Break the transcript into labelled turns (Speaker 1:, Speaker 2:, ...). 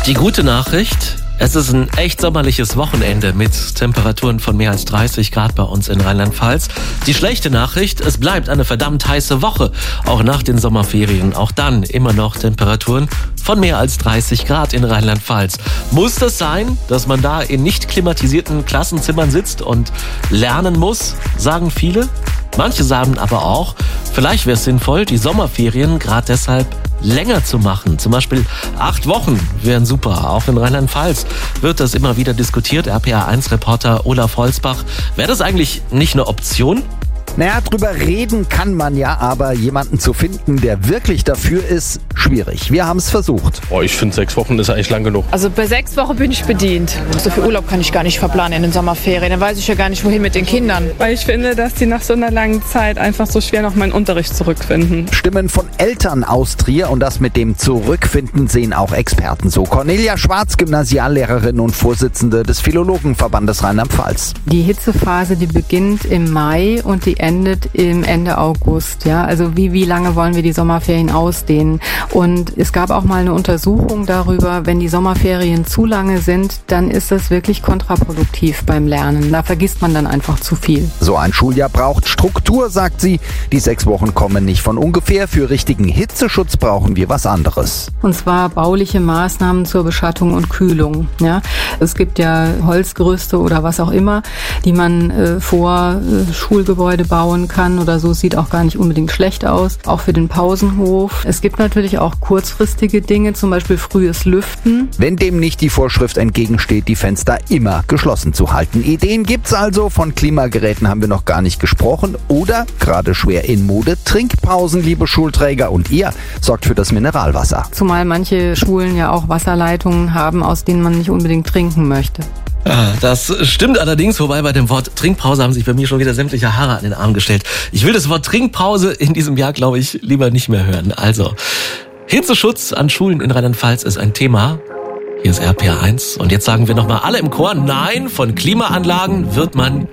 Speaker 1: Die gute Nachricht: Es ist ein echt sommerliches Wochenende mit Temperaturen von mehr als 30 Grad bei uns in Rheinland-Pfalz. Die schlechte Nachricht: Es bleibt eine verdammt heiße Woche, auch nach den Sommerferien. Auch dann immer noch Temperaturen von mehr als 30 Grad in Rheinland-Pfalz. Muss das sein, dass man da in nicht klimatisierten Klassenzimmern sitzt und lernen muss, sagen viele. Manche sagen aber auch, vielleicht wäre es sinnvoll, die Sommerferien gerade deshalb länger zu machen. Zum Beispiel 8 Wochen wären super. Auch in Rheinland-Pfalz wird das immer wieder diskutiert. RPA1-Reporter Olaf Holzbach. Wäre das eigentlich nicht eine Option?
Speaker 2: Naja, drüber reden kann man ja, aber jemanden zu finden, der wirklich dafür ist, schwierig. Wir haben es versucht.
Speaker 3: Ich finde 6 Wochen ist eigentlich lang genug.
Speaker 4: Also bei 6 Wochen bin ich bedient. So viel Urlaub kann ich gar nicht verplanen in den Sommerferien. Dann weiß ich ja gar nicht, wohin mit den Kindern.
Speaker 5: Weil ich finde, dass die nach so einer langen Zeit einfach so schwer noch meinen Unterricht zurückfinden.
Speaker 2: Stimmen von Eltern aus Trier und das mit dem Zurückfinden sehen auch Experten so. Cornelia Schwarz, Gymnasiallehrerin und Vorsitzende des Philologenverbandes Rheinland-Pfalz.
Speaker 6: Die Hitzephase, die beginnt im Mai und die endet im Ende August. Ja? Also wie lange wollen wir die Sommerferien ausdehnen? Und es gab auch mal eine Untersuchung darüber, wenn die Sommerferien zu lange sind, dann ist das wirklich kontraproduktiv beim Lernen. Da vergisst man dann einfach zu viel.
Speaker 2: So ein Schuljahr braucht Struktur, sagt sie. Die 6 Wochen kommen nicht von ungefähr. Für richtigen Hitzeschutz brauchen wir was anderes.
Speaker 6: Und zwar bauliche Maßnahmen zur Beschattung und Kühlung. Ja? Es gibt ja Holzgerüste oder was auch immer, die man vor Schulgebäude bauen kann oder so. Sieht auch gar nicht unbedingt schlecht aus. Auch für den Pausenhof. Es gibt natürlich auch kurzfristige Dinge, zum Beispiel frühes Lüften.
Speaker 2: Wenn dem nicht die Vorschrift entgegensteht, die Fenster immer geschlossen zu halten. Ideen gibt's also. Von Klimageräten haben wir noch gar nicht gesprochen. Oder, gerade schwer in Mode, Trinkpausen, liebe Schulträger. Und ihr sorgt für das Mineralwasser.
Speaker 6: Zumal manche Schulen ja auch Wasserleitungen haben, aus denen man nicht unbedingt trinken möchte.
Speaker 1: Ja, das stimmt allerdings, wobei bei dem Wort Trinkpause haben sich bei mir schon wieder sämtliche Haare an den Arm gestellt. Ich will das Wort Trinkpause in diesem Jahr, glaube ich, lieber nicht mehr hören. Also, Hitzeschutz an Schulen in Rheinland-Pfalz ist ein Thema. Hier ist RPA1 und jetzt sagen wir nochmal alle im Chor: Nein, von Klimaanlagen wird man